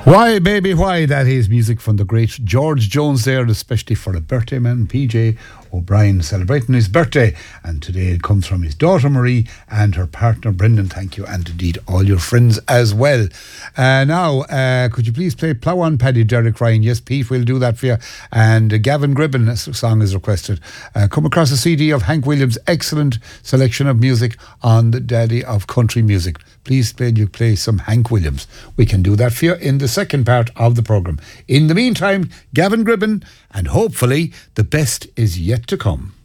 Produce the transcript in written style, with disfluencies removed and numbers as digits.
Why, baby, why? That is music from the great George Jones there, especially for a birthday man, PJ O'Brien, celebrating his birthday. And today it comes from his daughter Marie and her partner Brendan. Thank you, and indeed all your friends as well. Now, could you please play Plough On Paddy, Derek Ryan? Yes, Pete, we'll do that for you. And Gavin Gribben song is requested. Come across a CD of Hank Williams' excellent selection of music on the Daddy of Country Music. Please play some Hank Williams. We can do that for you in the second part of the programme. In the meantime, Gavin Gribben, and hopefully the best is yet to come.